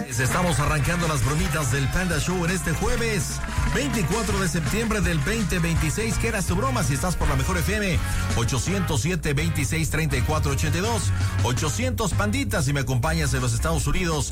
Estamos arrancando las bromitas del Panda Show en este jueves 24 de septiembre del 2026. ¿Qué era tu broma? Si estás por la mejor FM, 807-26-3482, 800 panditas. Si me acompañas en los Estados Unidos,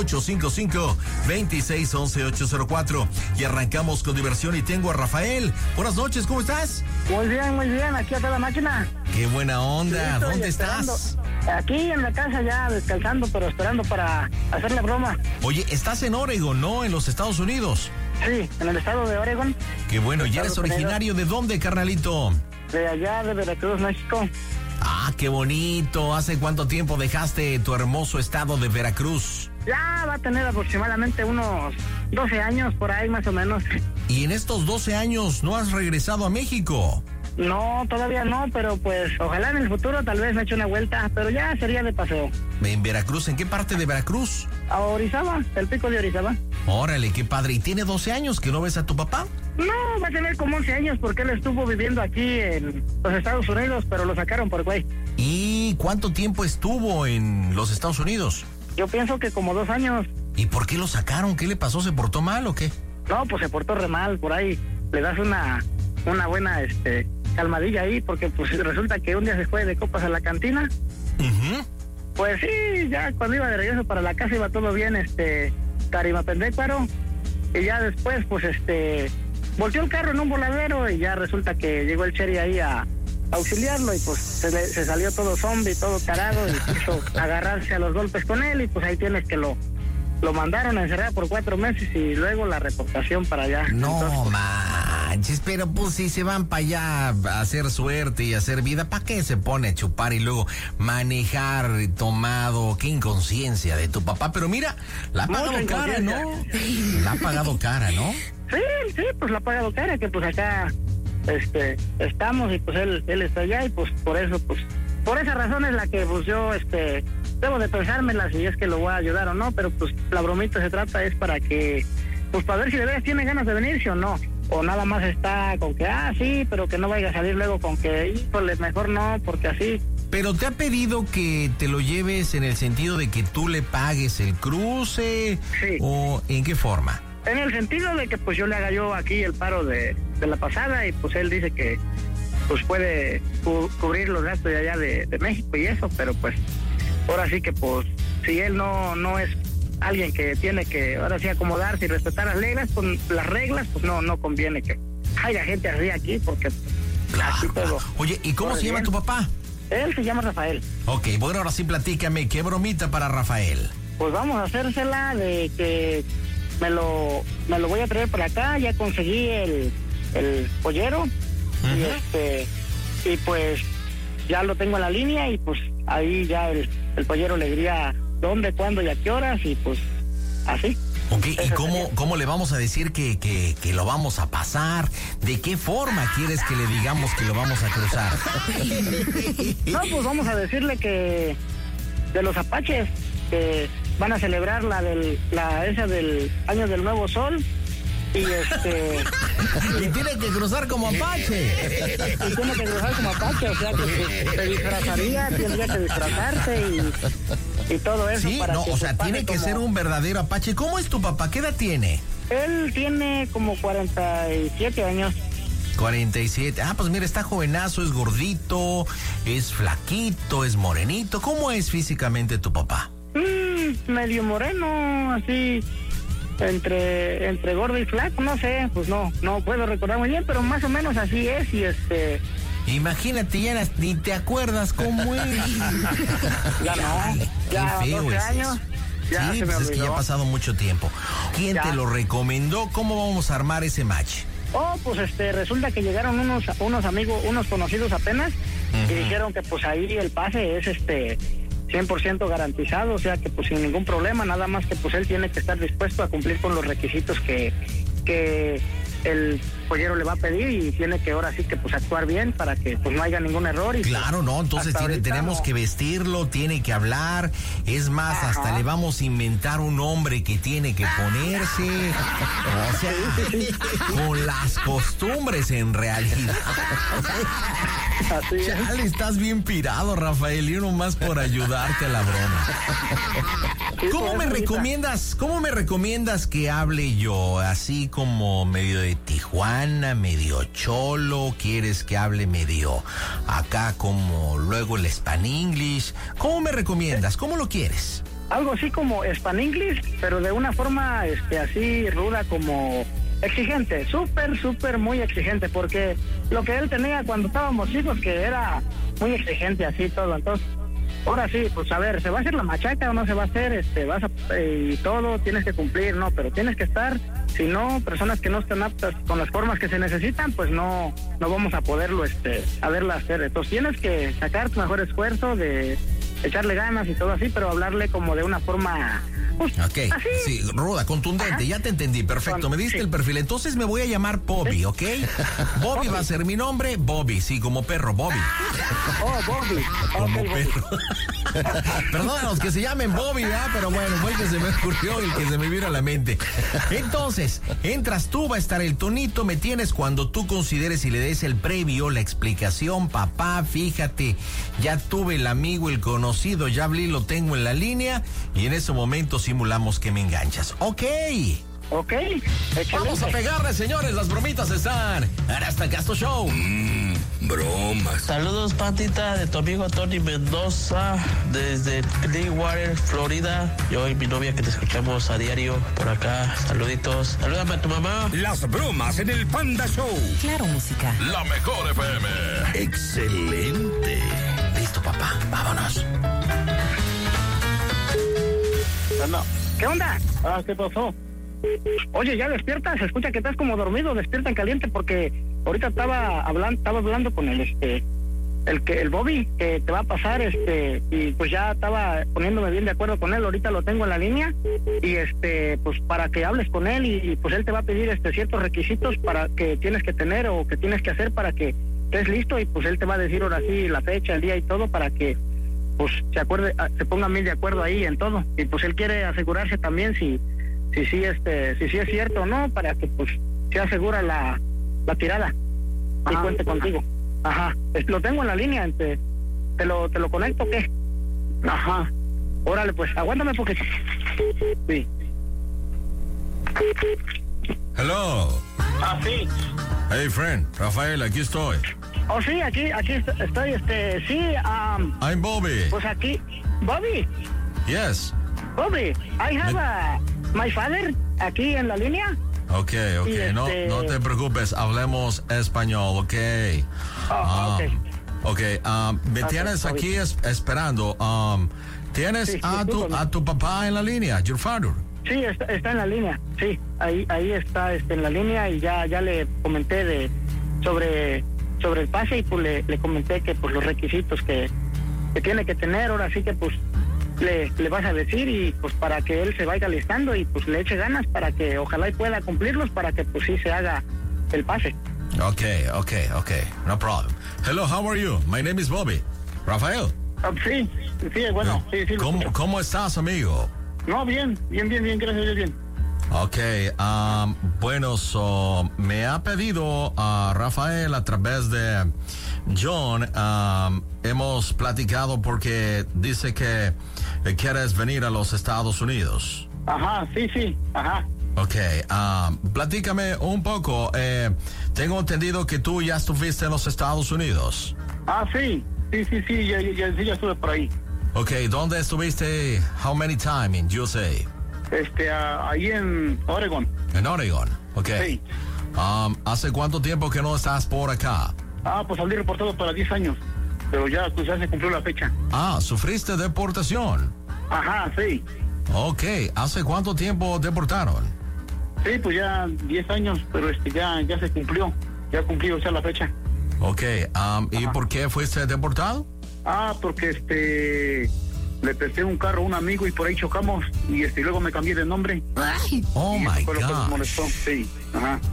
855-2611-804. Y arrancamos con diversión y tengo a Rafael. Buenas noches, ¿cómo estás? Muy bien, aquí a toda máquina. Qué buena onda, Sí, ¿dónde estás? Aquí en la casa ya descansando, pero esperando para hacer la broma. Oye, estás en Oregon, ¿no? En los Estados Unidos. Sí, en el estado de Oregon. Qué bueno, ¿y eres originario de dónde, carnalito? De allá, de Veracruz, México. Ah, qué bonito. ¿Hace cuánto tiempo dejaste tu hermoso estado de Veracruz? Ya va a tener aproximadamente unos 12 años por ahí, más o menos. ¿Y en estos 12 años no has regresado a México? No, todavía no, pero pues ojalá en el futuro tal vez me eche una vuelta, pero ya sería de paseo. ¿En Veracruz? ¿En qué parte de Veracruz? A Orizaba, el pico de Orizaba. Órale, qué padre. ¿Y tiene 12 años que no ves a tu papá? No, va a tener como 11 años porque él estuvo viviendo aquí en los Estados Unidos, pero lo sacaron por güey. ¿Y cuánto tiempo estuvo en los Estados Unidos? Yo pienso que como 2 años. ¿Y por qué lo sacaron? ¿Qué le pasó? ¿Se portó mal o qué? No, pues se portó re mal, por ahí le das una buena calmadilla ahí, porque pues resulta que un día se fue de copas a la cantina. Pues sí, ya cuando iba de regreso para la casa iba todo bien, Tarimapendécuaro, y ya después pues volteó el carro en un voladero y ya resulta que llegó el Cherry ahí a auxiliarlo y pues se salió todo zombie, todo tarado y quiso agarrarse a los golpes con él y pues ahí tienes que lo mandaron a encerrar por 4 meses y luego la reportación para allá. No, entonces, manches, pero pues si se van para allá a hacer suerte y a hacer vida, ¿para qué se pone a chupar y luego manejar tomado? Qué inconsciencia de tu papá. Pero mira, la ha pagado cara, ¿no? La ha pagado cara, ¿no? Sí, pues la ha pagado cara, que pues acá estamos y pues él está allá y pues por eso, pues por esa razón es la que pues yo debo de pensármela si es que lo voy a ayudar o no, pero pues la bromita se trata es para que, pues para ver si de veras tiene ganas de venirse o no, o nada más está con que, sí, pero que no vaya a salir luego con que, híjole, mejor no, porque así. Pero te ha pedido que te lo lleves en el sentido de que tú le pagues el cruce, sí. ¿O en qué forma? En el sentido de que pues yo le haga yo aquí el paro de la pasada y pues él dice que pues puede cubrir los gastos de allá de México y eso, pero pues ahora sí que pues si él no es alguien que tiene que ahora sí acomodarse y respetar las reglas, pues no conviene que haya gente así aquí porque Claro. Oye, ¿y cómo se llama tu papá? Él se llama Rafael. Ok, bueno, ahora sí platícame, ¿qué bromita para Rafael? Pues vamos a hacérsela de que me lo voy a traer para acá, ya conseguí el pollero y pues ya lo tengo en la línea y pues ahí ya el pollero le diría dónde, cuándo y a qué horas y pues así. Ok, ¿y cómo le vamos a decir que lo vamos a pasar? ¿De qué forma quieres que le digamos que lo vamos a cruzar? No, pues vamos a decirle que de los apaches que van a celebrar esa del año del nuevo sol y y tiene que cruzar como apache. Y tiene que cruzar como apache, o sea que se disfrazaría, tendría que disfrazarse y todo eso. Sí, para no, que o sea, tiene que ser un verdadero apache. ¿Cómo es tu papá? ¿Qué edad tiene? Él tiene como 47 años. 47. Pues mira, está jovenazo, es gordito, es flaquito, es morenito. ¿Cómo es físicamente tu papá? Medio moreno, así, entre gordo y flaco, no sé, pues no puedo recordar muy bien, pero más o menos así es y Imagínate, ya ni te acuerdas cómo es. Ya no, ya Qué feo 12 es años. eso. Ya sí, se me pues es que ya ha olvidó. pasado mucho tiempo. ¿Quién Ya. te lo recomendó? ¿Cómo vamos a armar ese match? Pues resulta que llegaron unos amigos, unos conocidos apenas, y dijeron que pues ahí el pase es 100% garantizado, o sea que pues sin ningún problema, nada más que pues él tiene que estar dispuesto a cumplir con los requisitos que el pollero le va a pedir y tiene que ahora sí que pues actuar bien para que pues no haya ningún error. Y claro, pues, no, entonces tenemos que vestirlo, tiene que hablar, es más, hasta le vamos a inventar un nombre que tiene que ponerse, o sea, con las costumbres en realidad. Así es. Chale, estás bien pirado, Rafael, y uno más por ayudarte a la broma. Sí, ¿Cómo me recomiendas que hable yo? Así como medio de Tijuana, medio cholo, ¿quieres que hable medio acá como luego el Spanglish? ¿Cómo me recomiendas? ¿Cómo lo quieres? Algo así como Spanglish, pero de una forma así ruda, como exigente, súper muy exigente, porque lo que él tenía cuando estábamos chicos, que era muy exigente así todo. Entonces ahora sí, pues a ver, ¿se va a hacer la machaca o no se va a hacer? Y todo tienes que cumplir, ¿no? Pero tienes que estar, si no, personas que no están aptas con las formas que se necesitan, pues no vamos a poderlo, a verla hacer. Entonces tienes que sacar tu mejor esfuerzo de echarle ganas y todo así, pero hablarle como de una forma... Ok, así. Sí, ruda, contundente. Ajá. Ya te entendí, perfecto, me diste el perfil. Entonces me voy a llamar Bobby, ¿ok? Bobby va a ser mi nombre, Bobby, sí, como perro, Bobby. Oh, Bobby. Como perro. Perdónanos que se llamen Bobby, ¿verdad? Pero bueno, fue el que se me ocurrió y el que se me vino a la mente. Entonces, entras tú, va a estar el tonito, me tienes cuando tú consideres y le des el previo, la explicación, papá, fíjate, ya tuve el amigo, el conocido, ya hablé, lo tengo en la línea y en ese momento simulamos que me enganchas. Ok. Vamos a pegarle, señores. Las bromitas están en este Casto Show. Bromas. Saludos, Patita, de tu amigo Tony Mendoza, desde Clearwater, Florida. Yo y mi novia que te escuchamos a diario por acá. Saluditos. Salúdame a tu mamá. Las bromas en el Panda Show. Claro, música. La mejor FM. Excelente. Listo, papá. Vámonos. No. ¿Qué onda? ¿Qué pasó? Oye, ya despierta, se escucha que estás como dormido, despierta en caliente, porque ahorita estaba hablando con el Bobby, que te va a pasar, y pues ya estaba poniéndome bien de acuerdo con él. Ahorita lo tengo en la línea y pues para que hables con él y pues él te va a pedir ciertos requisitos para que tienes que tener o que tienes que hacer para que estés listo, y pues él te va a decir ahora sí la fecha, el día y todo, para que pues se pongan bien de acuerdo ahí en todo. Y pues él quiere asegurarse también si es cierto o no, para que pues se asegura la tirada y cuente contigo. Ajá, lo tengo en la línea, te lo conecto, ¿o qué? Ajá, órale pues, aguántame un poquito. Sí. Hello. Sí. Hey friend, Rafael, aquí estoy. Oh, sí, aquí estoy, sí, I'm Bobby. Pues aquí, Bobby. Yes. Bobby, I have my father aquí en la línea. Ok, no te preocupes, hablemos español, ok. Me tienes aquí esperando. ¿Tienes sí, a tu papá en la línea, your father? Sí, está en la línea, sí, ahí está en la línea, y ya le comenté sobre el pase, y pues le comenté que pues los requisitos que tiene que tener. Ahora sí que pues le vas a decir, y pues para que él se vaya listando y pues le eche ganas para que ojalá y pueda cumplirlos, para que pues sí se haga el pase. Okay, no problem. Hello, how are you? My name is Bobby. Rafael. Sí, bueno, sí. ¿Cómo estás, amigo? No, bien, gracias, bien. Ok, bueno, me ha pedido Rafael a través de John, hemos platicado porque dice que quieres venir a los Estados Unidos. Ajá, sí, ajá. Ok, platícame un poco, tengo entendido que tú ya estuviste en los Estados Unidos. Sí, ya estuve por ahí. Ok, ¿dónde estuviste? How many time in USA? Ahí en Oregon. En Oregon, ok. Sí. ¿Hace cuánto tiempo que no estás por acá? Pues salí reportado para 10 años, pero ya se cumplió la fecha. ¿Sufriste deportación? Ajá, sí. Ok, ¿hace cuánto tiempo deportaron? Sí, pues ya 10 años, pero ya se cumplió, ya cumplió la fecha. Ok, ¿y por qué fuiste deportado? Porque le presté un carro a un amigo y por ahí chocamos, y luego me cambié de nombre. Oh my God. Fue lo que me molestó, sí, ajá.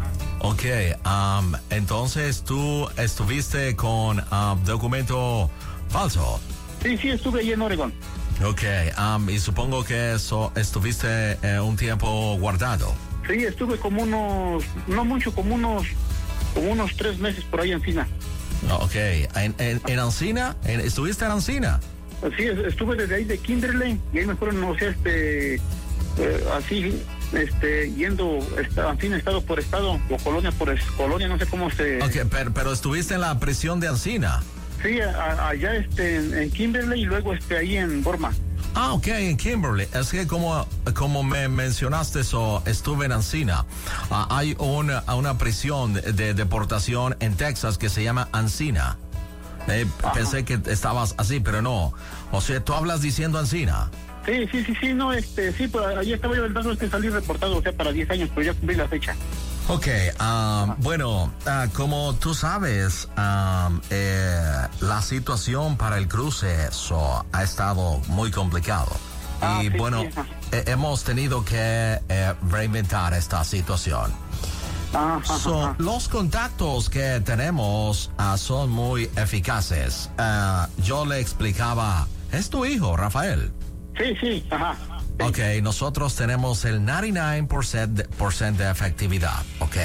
Ok, entonces tú estuviste con documento falso. Sí, estuve ahí en Oregon. Ok, y supongo que estuviste un tiempo guardado. Sí, estuve como unos, no mucho, como unos 3 meses por ahí en Encina. Ok, ¿en Encina? ¿Estuviste en Encina? Sí, estuve desde ahí de Kimberly y ahí me fueron, o sea, así, yendo, en fin, estado por estado o colonia por colonia, no sé cómo se... Ok, pero estuviste en la prisión de Encina. Sí, allá en Kimberly y luego ahí en Burma. Ah, ok, en Kimberly. Es que como me mencionaste eso, estuve en Encina. Hay una prisión de deportación en Texas que se llama Encina. Pensé que estabas así, pero no. O sea, tú hablas diciendo Encina. Sí, no, sí, pues ahí estaba yo, el caso es que salí reportado, o sea, para 10 años, pero ya cumplí la fecha. Ok, bueno, como tú sabes, la situación para el cruce ha estado muy complicado. Y sí, bueno, sí, hemos tenido que reinventar esta situación. Los contactos que tenemos son muy eficaces. Yo le explicaba, es tu hijo, Rafael. Sí, ajá. Sí. Ok, nosotros tenemos el 99% de efectividad, ok.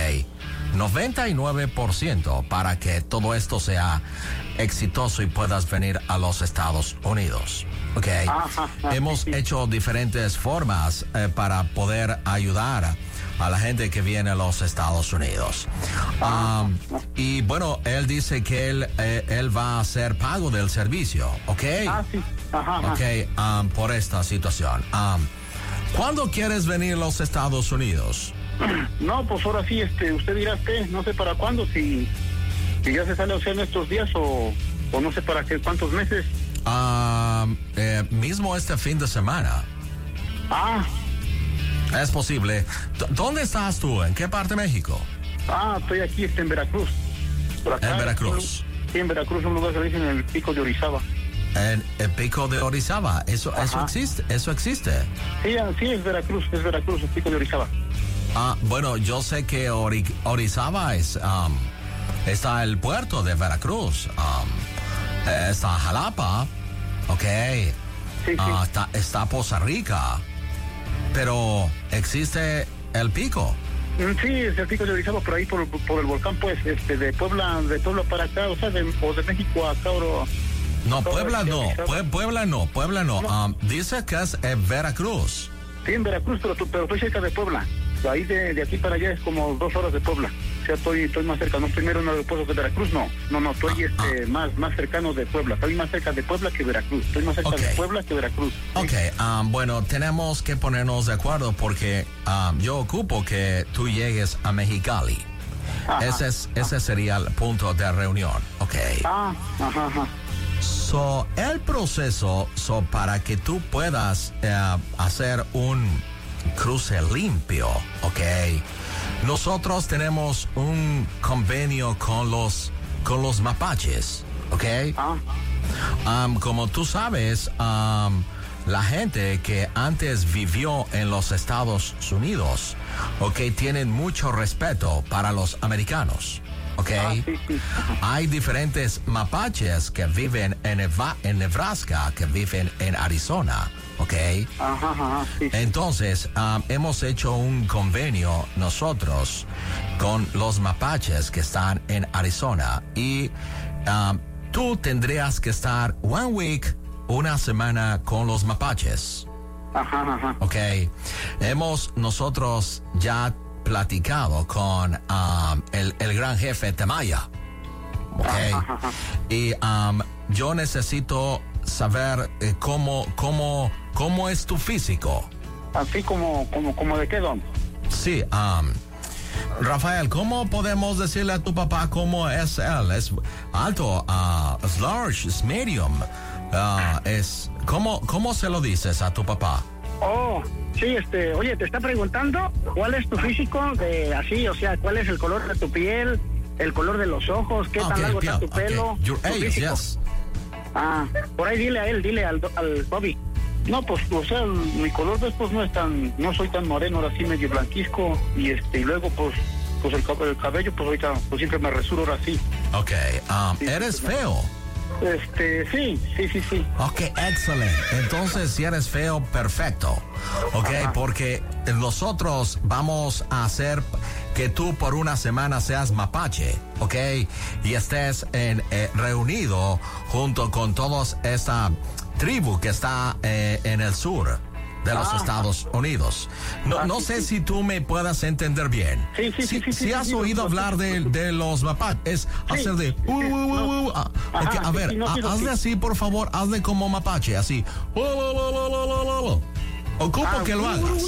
99% para que todo esto sea exitoso y puedas venir a los Estados Unidos, ok. Hemos hecho diferentes formas para poder ayudar a la gente que viene a los Estados Unidos. Y bueno, él dice que él va a hacer pago del servicio, ¿ok? Sí. Ajá. Ok, por esta situación. ¿Cuándo quieres venir a los Estados Unidos? No, pues ahora sí, usted dirá no sé para cuándo, si ya se sale, o sea, en estos días o no sé para qué, cuántos meses. Mismo este fin de semana. Es posible. ¿Dónde estás tú? ¿En qué parte de México? Estoy aquí, en Veracruz. Por acá, en Veracruz. Sí, en Veracruz, un lugar que dicen el Pico de Orizaba. En el Pico de Orizaba, eso existe. Sí, es Veracruz, el Pico de Orizaba. Bueno, yo sé que Orizaba está el puerto de Veracruz, está Jalapa, ok, sí. está Poza Rica, pero existe el Pico. Sí, es el Pico de Orizaba, por ahí por el volcán, pues, de Puebla para acá, o sea, de México a acá, No, Puebla no. Dice que es en Veracruz. Sí, en Veracruz, pero estoy cerca de Puebla. Ahí de aquí para allá es como 2 horas de Puebla. O sea, estoy más cerca. No estoy mero en el aeropuerto de Veracruz, no, estoy más cercano de Puebla. Estoy más cerca de Puebla que Veracruz. Estoy más cerca de Puebla que Veracruz. ¿Sí? Ok, bueno, tenemos que ponernos de acuerdo porque yo ocupo que tú llegues a Mexicali. Ese sería el punto de reunión, ok. Ajá. El proceso para que tú puedas hacer un cruce limpio, ok. Nosotros tenemos un convenio con los mapaches, ok. Como tú sabes, la gente que antes vivió en los Estados Unidos, ok, tienen mucho respeto para los americanos. Ok, sí. Hay diferentes mapaches que viven en Nebraska, que viven en Arizona, ok. Sí. Entonces, hemos hecho un convenio nosotros con los mapaches que están en Arizona y tú tendrías que estar una semana con los mapaches. Ok, hemos nosotros ya platicado con el gran jefe Temaya, okay. Y yo necesito saber cómo es tu físico. Así como de qué, don. Sí, Rafael, ¿cómo podemos decirle a tu papá cómo es él? ¿Es alto, es large, es medium? ¿Cómo se lo dices a tu papá? Sí, oye, te está preguntando cuál es tu físico o sea, cuál es el color de tu piel, el color de los ojos, qué tan largo está tu pelo, tu físico. Yes. Por ahí dile al Bobby. No, pues, o sea, mi color pues no soy tan moreno, ahora sí medio blanquisco y luego pues pues el cabello, pues ahorita, pues siempre me rasuro ahora sí. Ok, ¿eres feo? Sí. Ok, excelente. Entonces, si eres feo, perfecto. Ok, Ajá. porque nosotros vamos a hacer que tú por una semana seas mapache, ok, y estés reunido junto con toda esta tribu que está en el sur de los Estados Unidos. No sé si tú me puedas entender bien. Si has oído hablar de los mapaches, hacer de okay, a ver, hazle así, por favor, hazle como mapache, así. Ocupo que lo hagas.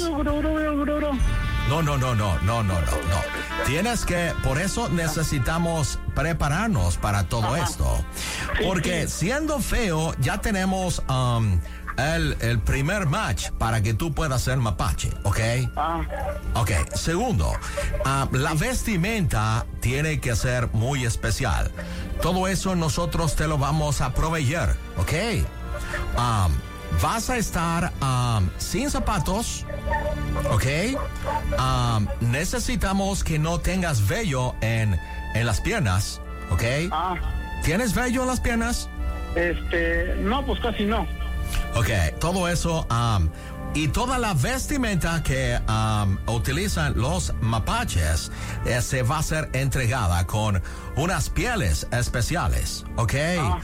No. Tienes que, por eso necesitamos prepararnos para todo esto. Porque siendo feo, ya tenemos el primer match para que tú puedas ser mapache, ¿ok? Ok, segundo, la vestimenta tiene que ser muy especial. Todo eso nosotros te lo vamos a proveer, ¿ok? Vas a estar sin zapatos, ¿ok? Necesitamos que no tengas vello en las piernas, ¿ok? ¿Tienes vello en las piernas? No, pues casi no. Ok, todo eso y toda la vestimenta que utilizan los mapaches se va a ser entregada con unas pieles especiales, ¿ok?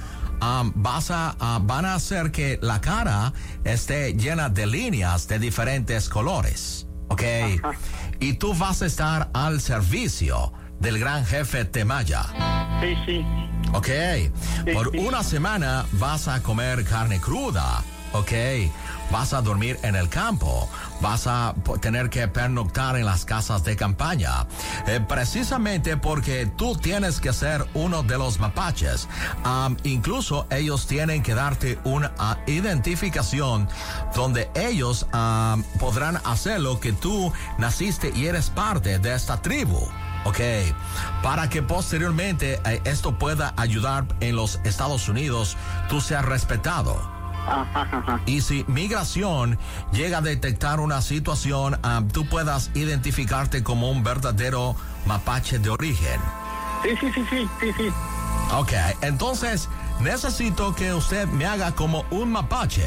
Van a hacer que la cara esté llena de líneas de diferentes colores, ¿ok? Y tú vas a estar al servicio del gran jefe Temaya. Sí. Ok, por una semana vas a comer carne cruda, ok, vas a dormir en el campo, vas a tener que pernoctar en las casas de campaña, precisamente porque tú tienes que ser uno de los mapaches. Incluso ellos tienen que darte una identificación donde ellos podrán hacerlo que tú naciste y eres parte de esta tribu. Ok, para que posteriormente esto pueda ayudar en los Estados Unidos, tú seas respetado. Y si migración llega a detectar una situación, tú puedas identificarte como un verdadero mapache de origen. Sí. Ok, entonces necesito que usted me haga como un mapache.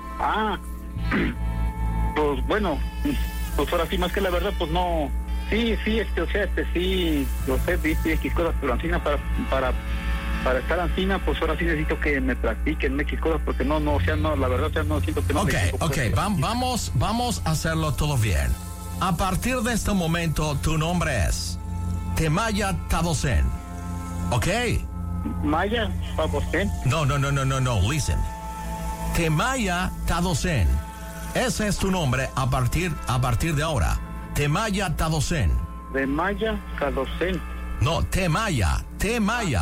Pues bueno, pues ahora sí, más que la verdad, pues no. Sí, lo sé, viste X cosas, pero ancina para estar ancina, pues ahora sí necesito que me practiquen X cosas, porque no, la verdad, no siento que no. Ok, vamos a hacerlo todo bien. A partir de este momento, tu nombre es Temaya Tadosen, ¿ok? Maya Tadosen. No, listen. Temaya Tadosen. Ese es tu nombre a partir de ahora. Temaya Tadosen. Temaya Tadosen. No, Temaya. ¿Quién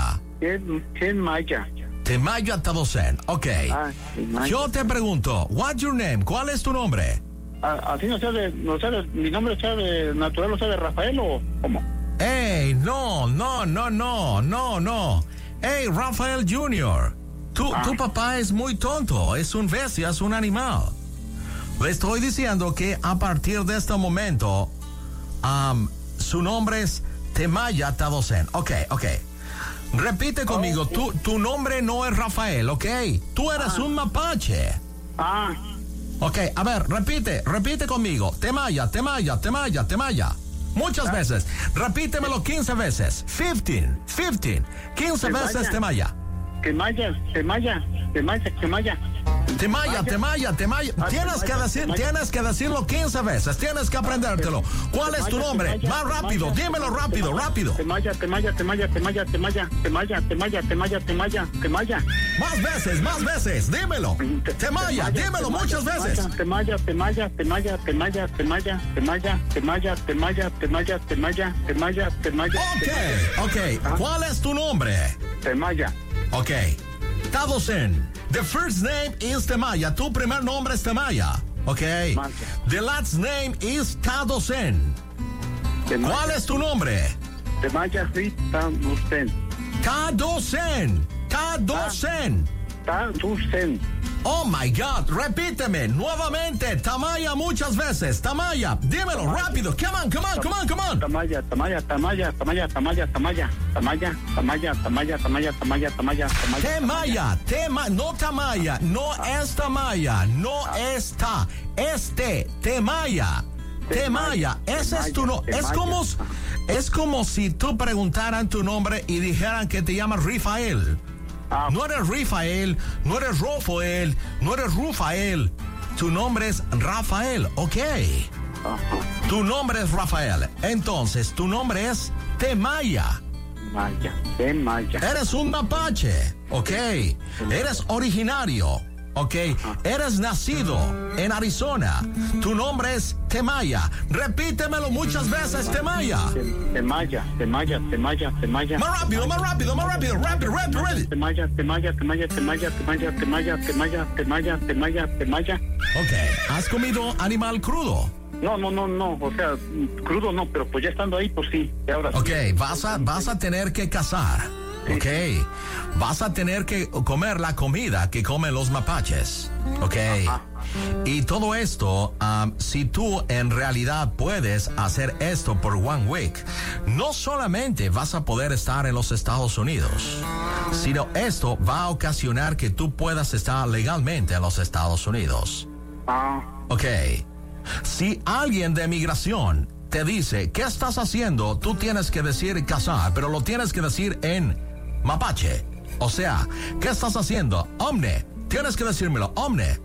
Maya? Temaya Tadosen. Ok. Yo te pregunto, what's your name? ¿Cuál es tu nombre? Así no sabe, mi nombre sabe natural, no sabe Rafael o cómo. Hey, no. Hey, Rafael Jr. Tu papá es muy tonto, es un bestia, es un animal. Le estoy diciendo que a partir de este momento, su nombre es Temaya Tadosen. Ok. Repite conmigo, tu nombre no es Rafael, ¿ok? Tú eres un mapache. Ok, a ver, repite conmigo. Temaya. Muchas veces. Repítemelo 15 veces. 15 veces Temaya. Temaya. Tienes que decirlo 15 veces. Tienes que aprendértelo. ¿Cuál es tu nombre? Más rápido. Dímelo rápido. Temaya. Más veces. Dímelo. Temaya, dímelo muchas veces. Temaya. Ok. ¿Cuál es tu nombre? Temaya. Ok. Tadosen. The first name is Temaya. Tu primer nombre es Temaya. Ok. The last name is Tadosen. ¿Cuál es tu nombre? Temaya, sí, Tadosen. Tadosen. Oh my God, repíteme nuevamente, Tamaya, muchas veces. Tamaya, dímelo rápido. Come on. Tamaya. No Tamaya, no es Tamaya, no está. Temaya. Temaya, ese es tu nombre. Es como si tú preguntaran tu nombre y dijeran que te llamas Rafael. No eres Rafael, no eres Rafael, no eres Rufael. Tu nombre es Rafael, ¿ok? Tu nombre es Rafael. Entonces, tu nombre es Temaya. Temaya. Eres un mapache, ¿ok? Eres originario, ¿ok? Eres nacido en Arizona. Tu nombre es Temaya. Repítemelo muchas veces, Temaya. Temaya. Más rápido. Rápido. Temaya. Ok, ¿has comido animal crudo? No, o sea, crudo no, pero pues ya estando ahí, pues sí. Ahora sí. Ok, vas a tener que cazar, ok. Vas a tener que comer la comida que comen los mapaches, ok. Y todo esto, si tú en realidad puedes hacer esto por 1 week, no solamente vas a poder estar en los Estados Unidos, sino esto va a ocasionar que tú puedas estar legalmente en los Estados Unidos. Ok. Si alguien de migración te dice, ¿qué estás haciendo? Tú tienes que decir cazar, pero lo tienes que decir en mapache. O sea, ¿qué estás haciendo? Omne. Tienes que decírmelo. Omne.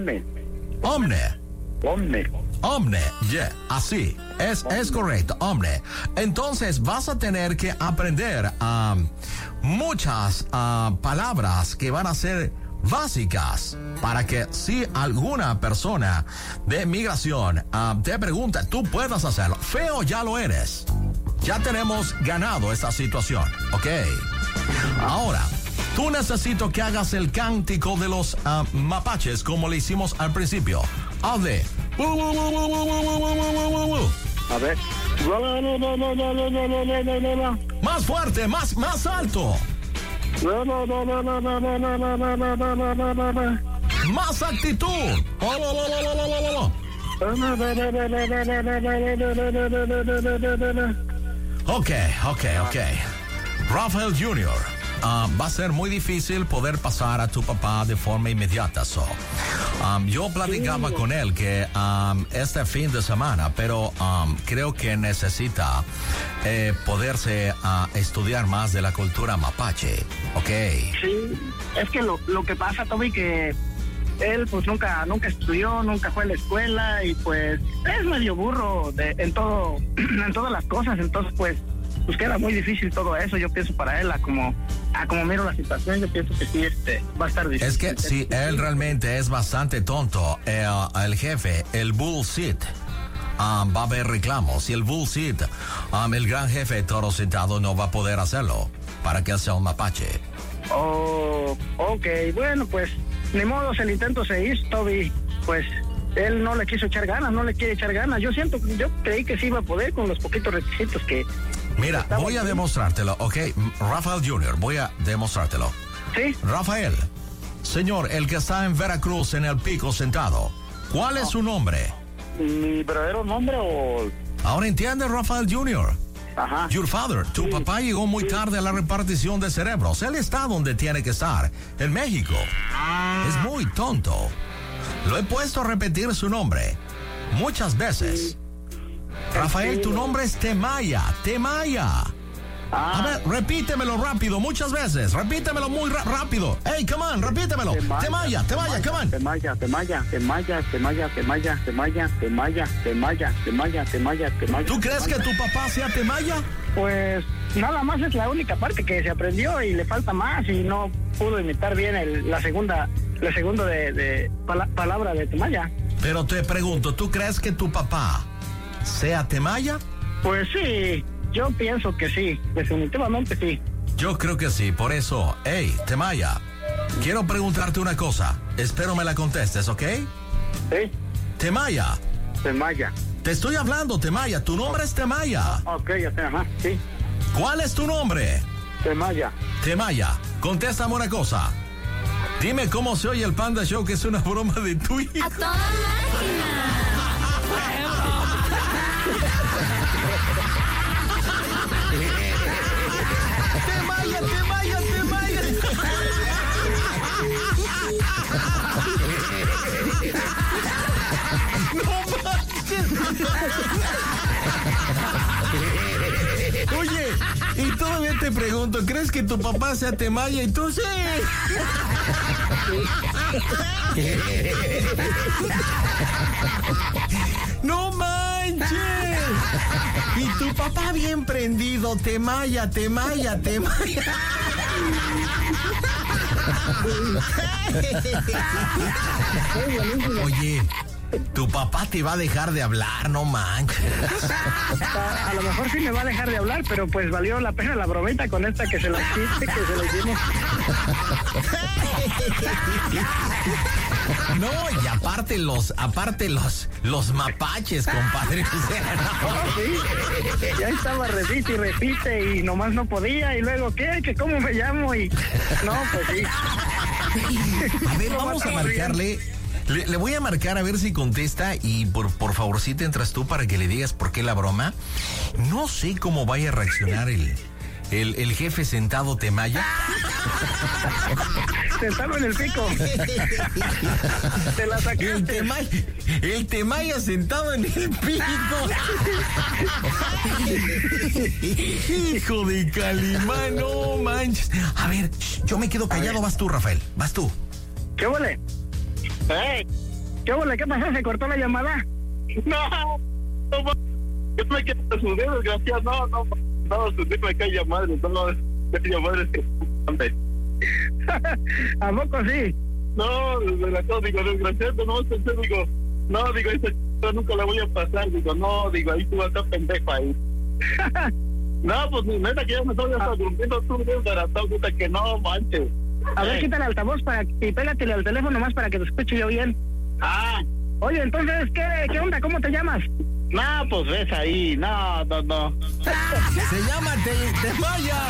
Yeah, así. Es correcto. Omne. Entonces vas a tener que aprender muchas palabras que van a ser básicas para que si alguna persona de migración te pregunta, tú puedas hacerlo. Feo ya lo eres. Ya tenemos ganado esta situación, ¿ok? Ahora, tú necesito que hagas el cántico de los mapaches como le hicimos al principio. Hazle. A ver. Más fuerte, más alto. Más actitud. Ok. Rafael Jr., va a ser muy difícil poder pasar a tu papá de forma inmediata. Yo platicaba con él que este fin de semana, pero creo que necesita poderse estudiar más de la cultura mapache, ¿ok? Sí, es que lo que pasa, Toby, que él pues nunca estudió, nunca fue a la escuela y pues es medio burro en todas las cosas, entonces pues queda muy difícil todo eso, yo pienso para él, a como miro la situación, yo pienso que sí, va a estar difícil. Es que si él realmente es bastante tonto, el jefe, el bullshit, va a haber reclamos. Y el bullshit, el gran jefe de Toro Sentado no va a poder hacerlo para que él sea un mapache. Oh, ok, bueno, pues ni modo, el intento se hizo, Toby, pues él no le quiso echar ganas, no le quiere echar ganas. Yo creí que sí iba a poder con los poquitos requisitos que... Mira, voy a demostrártelo, ¿ok? Rafael Jr., voy a demostrártelo. ¿Sí? Rafael, señor, el que está en Veracruz en el pico sentado, ¿cuál es su nombre? ¿Mi verdadero nombre o...? Ahora entiende, Rafael Jr. Ajá. Your father, tu papá llegó muy tarde a la repartición de cerebros. Él está donde tiene que estar, en México. Es muy tonto. Lo he puesto a repetir su nombre muchas veces. Rafael, tu nombre es Temaya. A ver, repítemelo rápido, muchas veces. Repítemelo muy rápido. Hey, come on, repítemelo. Temaya, come on. Temaya. ¿Tú crees que tu papá sea Temaya? Pues nada más es la única parte que se aprendió y le falta más y no pudo imitar bien la segunda palabra de Temaya. Pero te pregunto, ¿tú crees que tu papá sea Temaya? Pues sí, yo pienso que sí, definitivamente sí. Yo creo que sí, por eso, hey, Temaya, quiero preguntarte una cosa, espero me la contestes, ¿ok? Sí. Temaya. Te estoy hablando, Temaya, tu nombre es Temaya. Ok, ya sé, ajá, sí. ¿Cuál es tu nombre? Temaya, contéstame una cosa. Dime cómo se oye el Panda Show, que es una broma de tu hijo. ¡A toda máquina! ¡Temaya! ¡No manches! Oye, y todavía te pregunto, ¿crees que tu papá sea Temaya? Y tú sí. ¡No manches! Y tu papá bien prendido, Temaya. Oye, tu papá te va a dejar de hablar, no manches. A lo mejor sí me va a dejar de hablar, pero pues valió la pena la bromita con esta que se la hicimos. No, y aparte los mapaches, compadre. O sea, no. Sí, ya estaba repite y nomás no podía, y luego, ¿qué? ¿Que cómo me llamo? Y no, pues sí. A ver, vamos a marcarle. Le voy a marcar a ver si contesta y por favorcito entras tú para que le digas por qué la broma. No sé cómo vaya a reaccionar el jefe sentado Temaya. Sentado en el pico. Te la sacaste. El Temaya sentado en el pico. Hijo de Calimán, no manches. A ver, yo me quedo callado, vas tú, Rafael, vas tú. ¿Qué huele? ¿Qué huele? ¿Qué pasó? ¿Se cortó la llamada? No, yo me quedé a su dedo, desgraciado. No, su dedo me cae madre, cae madre. ¿A poco sí? No, desgraciado, digo, desgraciado, no, digo, esa chica nunca la voy a pasar, digo, ahí tú vas a estar pendejo ahí. No, pues neta que ya me estoy hasta durmiendo, tú desbaratado, neta que no manches. A ver, quítale el altavoz y pégatele al teléfono más para que te escuche yo bien. Oye, entonces, ¿qué onda? ¿Cómo te llamas? No, pues ves ahí, no. Se llama Temaya.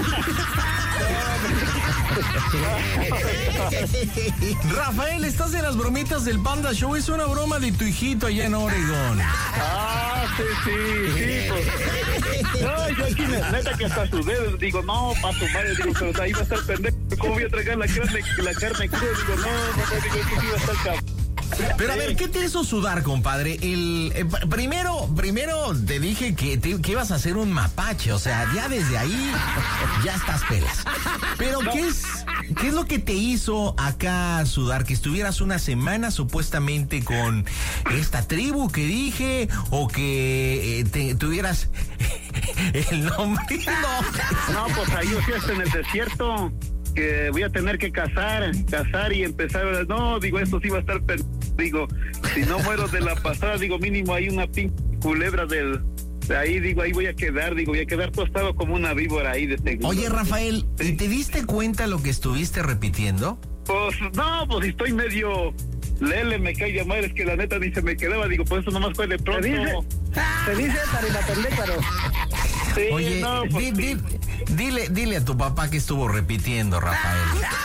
Rafael, estás en las bromitas del Panda Show. Es una broma de tu hijito allá en Oregón. Sí, pues. No, yo aquí neta que hasta sus dedos, digo, no, pa' tu madre, digo, pero ahí va a estar pendejo. ¿Cómo voy a tragar la carne cruda? Digo, no, digo, eso sí va a estar cabrón. Pero a ver, ¿qué te hizo sudar, compadre? Primero te dije que ibas a hacer un mapache, o sea, ya desde ahí ya estás pelas. Pero no. ¿Qué es lo que te hizo acá sudar? ¿Que estuvieras una semana supuestamente con esta tribu que dije? ¿O que tuvieras el nombre? No, pues ahí yo estoy en el desierto, que voy a tener que cazar y empezar, no, digo, esto sí va a estar digo, si no muero de la pasada, digo, mínimo hay una pinche culebra de ahí, digo, ahí voy a quedar tostado como una víbora ahí de seguro. Oye, Rafael, ¿y te diste cuenta lo que estuviste repitiendo? Pues, no, pues estoy medio lele, me cae de madre, es que la neta ni se me quedaba, digo, por eso nomás fue de pronto. Se dice tarimapendécaro. Sí, oye, no, pues, dile a tu papá que estuvo repitiendo, Rafael.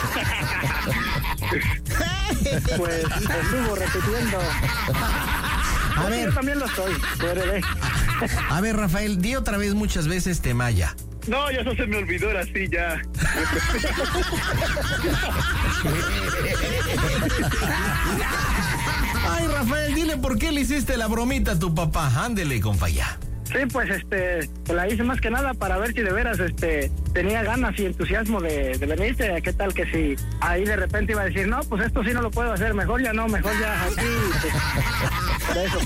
Pues estuvo repitiendo. A ver, yo también lo soy, bebé. A ver, Rafael, di otra vez muchas veces Temaya. No, ya eso se me olvidó, ahora sí, ya. Ay, Rafael, dile por qué le hiciste la bromita a tu papá. Ándele, compa, ya. Sí, pues la hice más que nada para ver si de veras tenía ganas y entusiasmo de venirte. ¿Qué tal que si ahí de repente iba a decir, no, pues esto sí no lo puedo hacer, mejor ya aquí, por eso.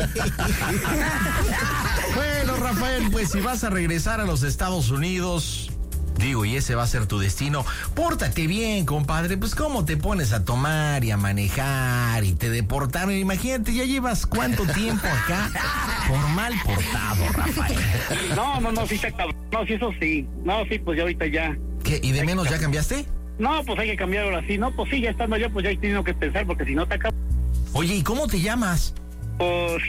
Bueno, Rafael, pues si vas a regresar a los Estados Unidos, digo, y ese va a ser tu destino, pórtate bien, compadre. Pues cómo te pones a tomar y a manejar y te deportaron. Imagínate, ya llevas cuánto tiempo acá por mal portado, Rafael. No, sí está cabrón. No, sí, eso sí. No, sí, pues ya ahorita ya. ¿Qué? ¿Y de menos ya cambiaste? No, pues hay que cambiar ahora sí. No, pues sí, ya estando allá, pues ya he tenido que pensar, porque si no te acabo. Oye, ¿y cómo te llamas? Pues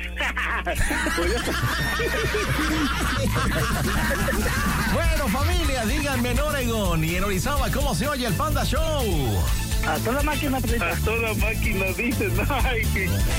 Bueno, familia, díganme en Oregon y en Orizaba, ¿cómo se oye el Panda Show? A toda máquina, a toda máquina dicen, ay, que